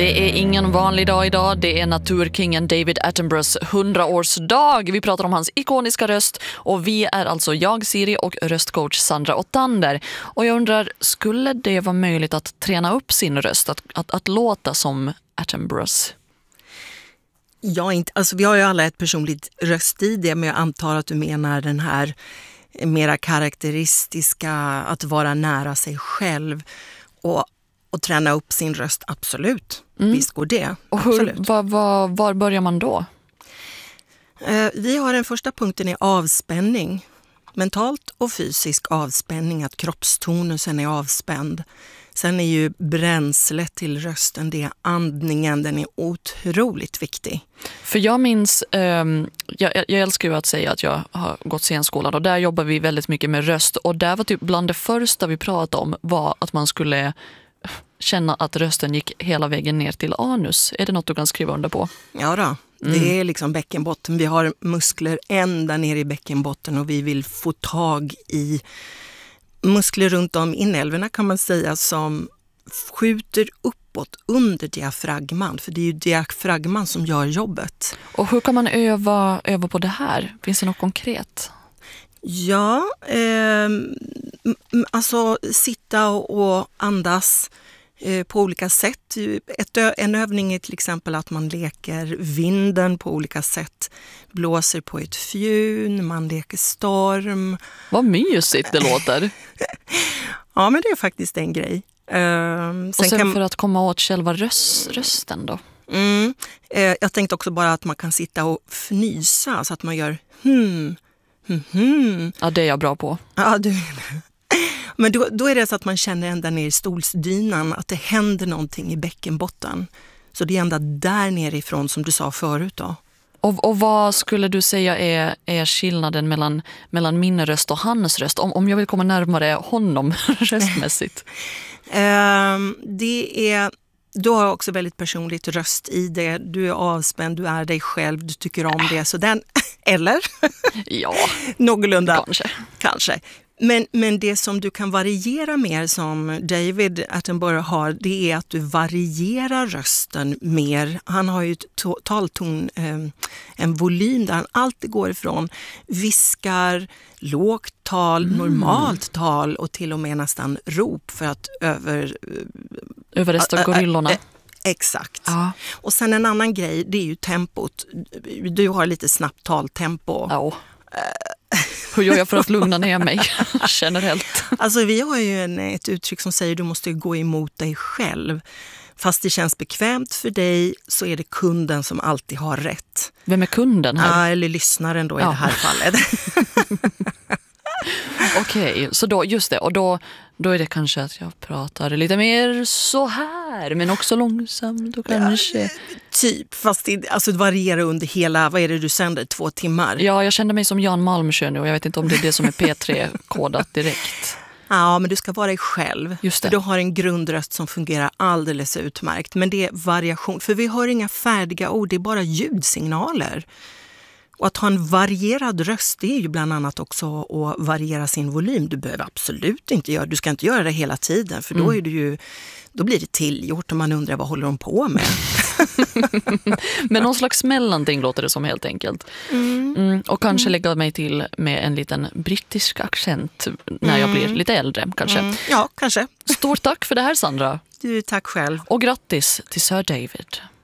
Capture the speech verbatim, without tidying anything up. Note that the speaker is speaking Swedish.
Det är ingen vanlig dag idag. Det är naturkingen David Attenboroughs hundraårsdag. Vi pratar om hans ikoniska röst och vi är alltså jag, Siri, och röstcoach Sandra Ottander. Och jag undrar, skulle det vara möjligt att träna upp sin röst, att, att, att låta som Attenboroughs? Ja, inte, alltså vi har ju alla ett personligt röst i det, men jag antar att du menar den här mera karaktäristiska, att vara nära sig själv och, och träna upp sin röst, absolut. Mm. Visst går det. Och hur, var, var, var börjar man då? Eh, vi har den första punkten i avspänning. Mentalt och fysisk avspänning, att kroppstonusen är avspänd. Sen är ju bränslet till rösten, det är andningen, den är otroligt viktig. För jag minns, um, jag, jag älskar ju att säga att jag har gått scenskolan och där jobbar vi väldigt mycket med röst. Och där var typ bland det första vi pratade om var att man skulle känna att rösten gick hela vägen ner till anus. Är det något du kan skriva under på? Ja då, det mm. är liksom bäckenbotten. Vi har muskler ända ner i bäckenbotten och vi vill få tag i muskler runt om inälvorna, kan man säga, som skjuter uppåt under diafragman. För det är ju diafragman som gör jobbet. Och hur kan man öva, öva på det här? Finns det något konkret? Ja, eh, alltså sitta och andas eh, på olika sätt. Ett, en övning är till exempel att man leker vinden på olika sätt. Blåser på ett fjun, man leker storm. Vad mysigt det låter. Ja, men det är faktiskt en grej. Uh, sen och sen kan... för att komma åt själva röst, rösten då? Mm, uh, jag tänkte också bara att man kan sitta och fnysa så att man gör hmm, hmm, hmm. Ja, det är jag bra på. Ja, du... Men då, då är det så att man känner ända ner i stolsdynan att det händer någonting i bäckenbotten. Så det är ända där nerifrån som du sa förut då. Och, och vad skulle du säga är, är skillnaden mellan, mellan min röst och hans röst? Om, om jag vill komma närmare honom röstmässigt. um, det är, du har också väldigt personligt röst i det. Du är avspänd, du är dig själv, du tycker om det. Så den, eller? Ja, någorlunda. Kanske. Kanske. Men, men det som du kan variera mer som David Attenborough har, det är att du varierar rösten mer. Han har ju ett talton, eh, en volym där han alltid går ifrån viskar, lågt tal, mm. normalt tal och till och med nästan rop för att över... Överrösta gorillorna. Ä, ä, exakt. Ja. Och sen en annan grej, det är ju tempot. Du har lite snabbt taltempo. Ja. Hur gör jag för att lugna ner mig generellt? Alltså vi har ju en, ett uttryck som säger att du måste gå emot dig själv. Fast det känns bekvämt för dig så är det kunden som alltid har rätt. Vem är kunden här? Ja, eller lyssnaren då i ja. det här fallet. Okej, okay, så då, just det, och då, då är det kanske att jag pratar lite mer så här, men också långsamt och kanske... Ja, typ, fast det, alltså det varierar under hela, vad är det du sänder, två timmar? Ja, jag kände mig som Jan Malmsjö nu och jag vet inte om det är det som är P tre-kodat direkt. Ja, men du ska vara dig själv. Just det. För du har en grundröst som fungerar alldeles utmärkt. Men det är variation, för vi har inga färdiga ord, det är bara ljudsignaler. Och att ha en varierad röst, det är ju bland annat också att variera sin volym. Du behöver absolut inte göra, du ska inte göra det hela tiden. För då, är du ju, då blir det tillgjort och man undrar vad håller de på med. Men någon slags mellanting låter det som helt enkelt. Mm. Mm, och kanske mm. lägga mig till med en liten brittisk accent när jag blir lite äldre kanske. Mm. Ja, kanske. Stort tack för det här, Sandra. Du, tack själv. Och grattis till Sir David.